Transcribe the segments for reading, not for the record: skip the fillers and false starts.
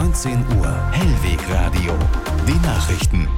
19 Uhr Hellwegradio. Die Nachrichten.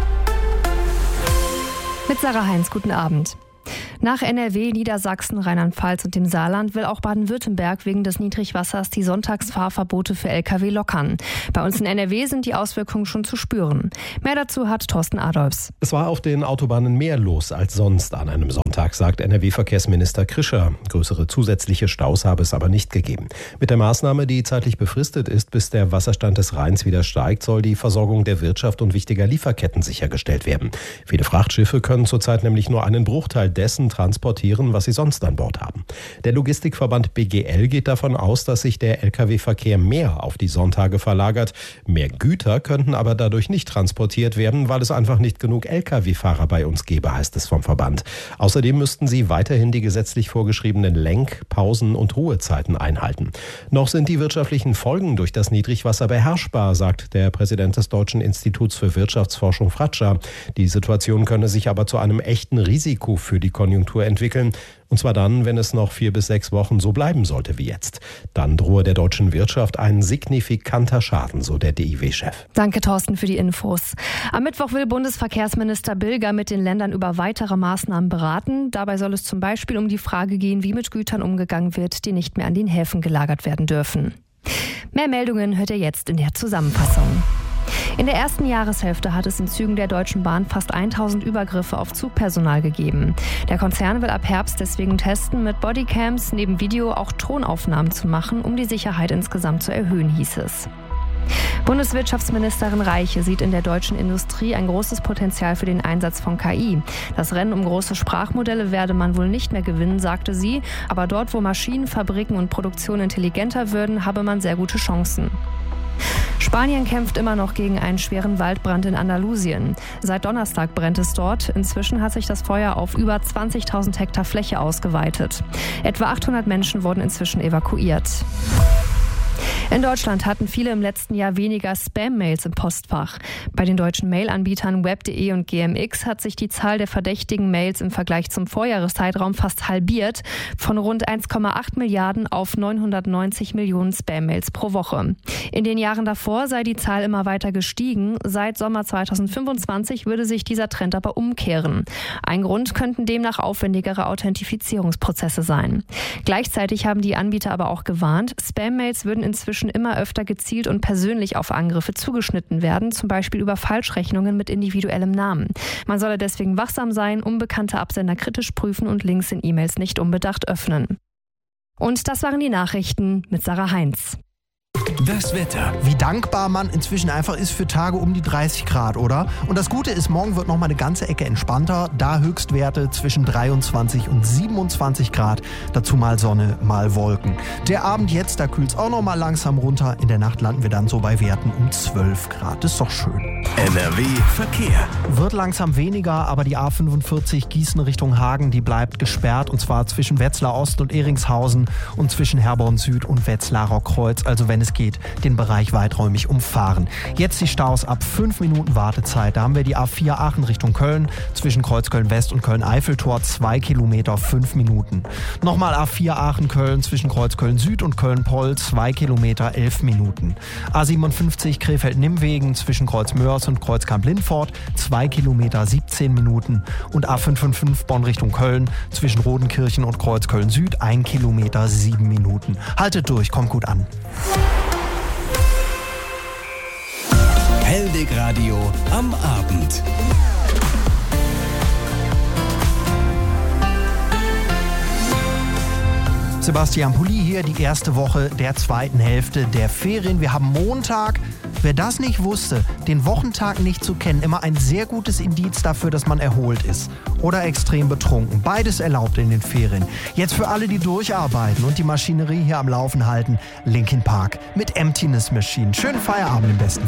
Mit Sarah Heinz, guten Abend. Nach NRW, Niedersachsen, Rheinland-Pfalz und dem Saarland will auch Baden-Württemberg wegen des Niedrigwassers die Sonntagsfahrverbote für Lkw lockern. Bei uns in NRW sind die Auswirkungen schon zu spüren. Mehr dazu hat Thorsten Adolphs. Es war auf den Autobahnen mehr los als sonst an einem Sonntag, sagt NRW-Verkehrsminister Krischer. Größere zusätzliche Staus habe es aber nicht gegeben. Mit der Maßnahme, die zeitlich befristet ist, bis der Wasserstand des Rheins wieder steigt, soll die Versorgung der Wirtschaft und wichtiger Lieferketten sichergestellt werden. Viele Frachtschiffe können zurzeit nämlich nur einen Bruchteil dessen transportieren, was sie sonst an Bord haben. Der Logistikverband BGL geht davon aus, dass sich der Lkw-Verkehr mehr auf die Sonntage verlagert. Mehr Güter könnten aber dadurch nicht transportiert werden, weil es einfach nicht genug Lkw-Fahrer bei uns gäbe, heißt es vom Verband. Außerdem müssten sie weiterhin die gesetzlich vorgeschriebenen Lenk-, Pausen- und Ruhezeiten einhalten. Noch sind die wirtschaftlichen Folgen durch das Niedrigwasser beherrschbar, sagt der Präsident des Deutschen Instituts für Wirtschaftsforschung Fratscher. Die Situation könne sich aber zu einem echten Risiko für die Konjunktur entwickeln. Und zwar dann, wenn es noch 4 bis 6 Wochen so bleiben sollte wie jetzt. Dann drohe der deutschen Wirtschaft ein signifikanter Schaden, so der DIW-Chef. Danke, Thorsten, für die Infos. Am Mittwoch will Bundesverkehrsminister Bilger mit den Ländern über weitere Maßnahmen beraten. Dabei soll es zum Beispiel um die Frage gehen, wie mit Gütern umgegangen wird, die nicht mehr an den Häfen gelagert werden dürfen. Mehr Meldungen hört ihr jetzt in der Zusammenfassung. In der ersten Jahreshälfte hat es in Zügen der Deutschen Bahn fast 1000 Übergriffe auf Zugpersonal gegeben. Der Konzern will ab Herbst deswegen testen, mit Bodycams neben Video auch Tonaufnahmen zu machen, um die Sicherheit insgesamt zu erhöhen, hieß es. Bundeswirtschaftsministerin Reiche sieht in der deutschen Industrie ein großes Potenzial für den Einsatz von KI. Das Rennen um große Sprachmodelle werde man wohl nicht mehr gewinnen, sagte sie. Aber dort, wo Maschinen, Fabriken und Produktion intelligenter würden, habe man sehr gute Chancen. Spanien kämpft immer noch gegen einen schweren Waldbrand in Andalusien. Seit Donnerstag brennt es dort. Inzwischen hat sich das Feuer auf über 20.000 Hektar Fläche ausgeweitet. Etwa 800 Menschen wurden inzwischen evakuiert. In Deutschland hatten viele im letzten Jahr weniger Spam-Mails im Postfach. Bei den deutschen Mail-Anbietern Web.de und GMX hat sich die Zahl der verdächtigen Mails im Vergleich zum Vorjahreszeitraum fast halbiert, von rund 1,8 Milliarden auf 990 Millionen Spam-Mails pro Woche. In den Jahren davor sei die Zahl immer weiter gestiegen. Seit Sommer 2025 würde sich dieser Trend aber umkehren. Ein Grund könnten demnach aufwendigere Authentifizierungsprozesse sein. Gleichzeitig haben die Anbieter aber auch gewarnt, Spam-Mails würden inzwischen immer öfter gezielt und persönlich auf Angriffe zugeschnitten werden, zum Beispiel über Falschrechnungen mit individuellem Namen. Man solle deswegen wachsam sein, unbekannte Absender kritisch prüfen und Links in E-Mails nicht unbedacht öffnen. Und das waren die Nachrichten mit Sarah Heinz. Das Wetter. Wie dankbar man inzwischen einfach ist für Tage um die 30 Grad, oder? Und das Gute ist, morgen wird noch mal eine ganze Ecke entspannter. Da Höchstwerte zwischen 23 und 27 Grad. Dazu mal Sonne, mal Wolken. Der Abend jetzt, da kühlt es auch noch mal langsam runter. In der Nacht landen wir dann so bei Werten um 12 Grad. Das ist doch schön. NRW Verkehr. Wird langsam weniger, aber die A45 Gießen Richtung Hagen, die bleibt gesperrt. Und zwar zwischen Wetzlar Ost und Ehringshausen und zwischen Herborn Süd und Wetzlarer Kreuz. Also wenn es geht, den Bereich weiträumig umfahren. Jetzt die Staus ab 5 Minuten Wartezeit. Da haben wir die A4 Aachen Richtung Köln, zwischen Kreuzköln West und Köln-Eiffeltor 2 Kilometer 5 Minuten. Nochmal A4 Aachen-Köln zwischen Kreuzköln Süd und Köln-Poll 2 Kilometer 11 Minuten. A57 Krefeld-Nimmwegen zwischen Kreuzmörs und Kreuzkamp-Lindfort 2 Kilometer 17 Minuten und A555 Bonn Richtung Köln zwischen Rodenkirchen und Kreuzköln Süd 1 Kilometer 7 Minuten. Haltet durch, kommt gut an. Hellwegradio am Abend. Sebastian Pulli hier, die erste Woche der zweiten Hälfte der Ferien. Wir haben Montag. Wer das nicht wusste, den Wochentag nicht zu kennen, immer ein sehr gutes Indiz dafür, dass man erholt ist. Oder extrem betrunken. Beides erlaubt in den Ferien. Jetzt für alle, die durcharbeiten und die Maschinerie hier am Laufen halten, Linkin Park mit Emptiness Machine. Schönen Feierabend im besten